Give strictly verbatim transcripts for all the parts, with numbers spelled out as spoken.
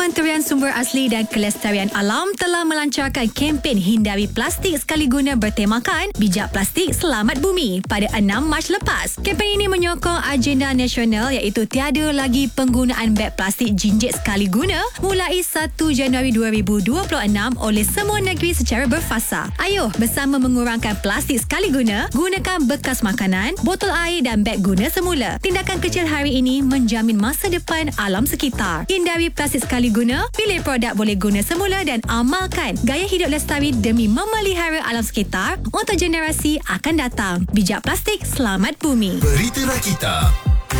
Kementerian Sumber Asli dan Kelestarian Alam telah melancarkan kempen hindari plastik sekali guna bertemakan Bijak Plastik Selamat Bumi pada enam Mac lepas. Kempen ini menyokong agenda nasional iaitu tiada lagi penggunaan beg plastik jinjit sekali guna mulai satu Januari dua ribu dua puluh enam oleh semua negeri secara berfasa. Ayuh bersama mengurangkan plastik sekali guna, gunakan bekas makanan, botol air dan beg guna semula. Tindakan kecil hari ini menjamin masa depan alam sekitar. Hindari plastik sekali guna, pilih produk boleh guna semula dan amalkan gaya hidup lestari demi memelihara alam sekitar untuk generasi akan datang. Bijak Plastik Selamat Bumi. Berita Rakita.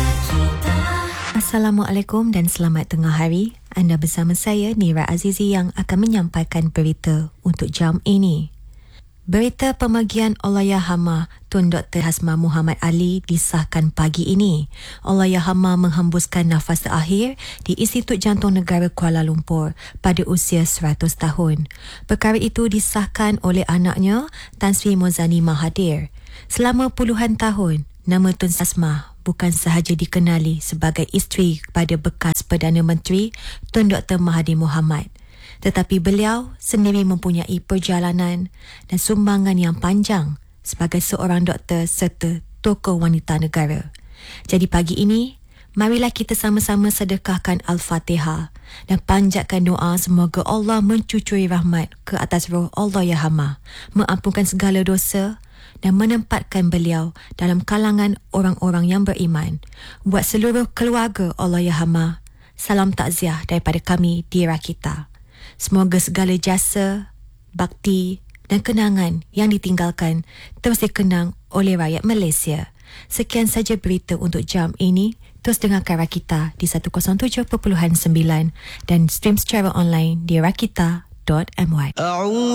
Assalamualaikum dan selamat tengah hari. Anda bersama saya Nira Azizi yang akan menyampaikan berita untuk jam ini. Berita pemergian Allahyarhamah Tun Doktor Hasma Muhammad Ali disahkan pagi ini. Allahyarhamah menghembuskan nafas terakhir di Institut Jantung Negara Kuala Lumpur pada usia seratus tahun. Perkara itu disahkan oleh anaknya Tan Sri Mozani Mahathir. Selama puluhan tahun, nama Tun Hasma bukan sahaja dikenali sebagai isteri kepada bekas Perdana Menteri Tun Doktor Mahathir Mohamad, tetapi beliau sendiri mempunyai perjalanan dan sumbangan yang panjang sebagai seorang doktor serta tokoh wanita negara. Jadi pagi ini, marilah kita sama-sama sedekahkan Al-Fatihah dan panjatkan doa semoga Allah mencucuri rahmat ke atas roh Allahyarhamah, mengampunkan segala dosa dan menempatkan beliau dalam kalangan orang-orang yang beriman. Buat seluruh keluarga Allahyarhamah, salam takziah daripada kami di Rakita. Semoga segala jasa, bakti dan kenangan yang ditinggalkan terus dikenang oleh rakyat Malaysia. Sekian saja berita untuk jam ini. Terus dengarkan Rakita di seratus tujuh perpuluhan sembilan dan stream secara online di rakita dot my.